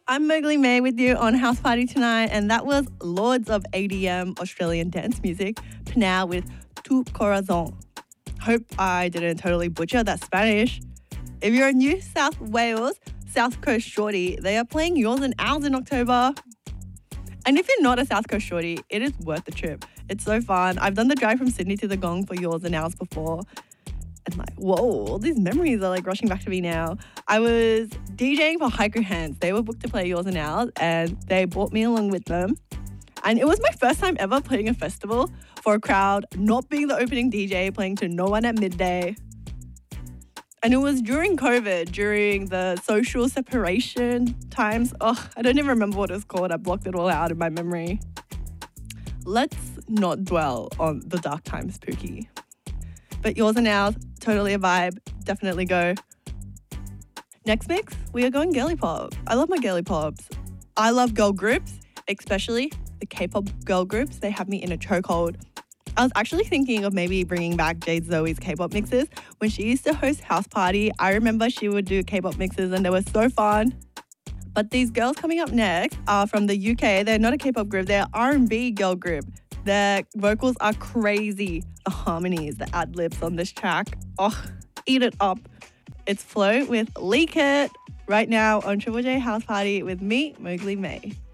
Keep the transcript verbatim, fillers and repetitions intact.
I'm Mowgli May with you on House Party tonight, and that was Lords of A D M Australian dance music, Pinal with Tu Corazon. Hope I didn't totally butcher that Spanish. If you're in New South Wales, South Coast Shorty, they are playing Yours and Ours in October. And if you're not a South Coast Shorty, it is worth the trip. It's so fun. I've done the drive from Sydney to the Gong for Yours and Ours before. And like, whoa, all these memories are like rushing back to me now. I was DJing for Haiku Hands. They were booked to play Yours and Ours, and they brought me along with them. And it was my first time ever playing a festival for a crowd, not being the opening D J, playing to no one at midday. And it was during COVID, during the social separation times. Oh, I don't even remember what it was called. I blocked it all out in my memory. Let's not dwell on the dark times, Pookie. But Yours and Ours, totally a vibe. Definitely go. Next mix, we are going girly pop. I love my girly pops. I love girl groups, especially the K-pop girl groups. They have me in a chokehold. I was actually thinking of maybe bringing back Jade Zoe's K-pop mixes. When she used to host House Party, I remember she would do K-pop mixes and they were so fun. But these girls coming up next are from the U K. They're not a K-pop group. They're an R and B girl group. Their vocals are crazy. The harmonies, the ad-libs on this track. Oh, eat it up. It's Flow with Leak It right now on Triple J House Party with me, Mowgli May.